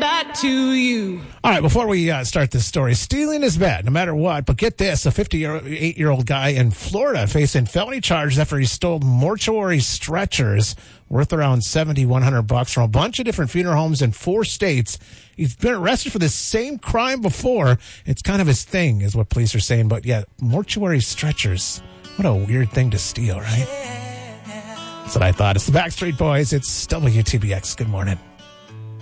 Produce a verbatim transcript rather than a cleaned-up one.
back to you. All right, before we uh, start this story, stealing is bad, no matter what. But get this, a fifty-eight-year-old guy in Florida facing felony charges after he stole mortuary stretchers worth around seventy-one hundred bucks from a bunch of different funeral homes in four states. He's been arrested for the same crime before. It's kind of his thing, is what police are saying. But yeah, mortuary stretchers. What a weird thing to steal, right? That's what I thought. It's the Backstreet Boys. It's W T B X. Good morning.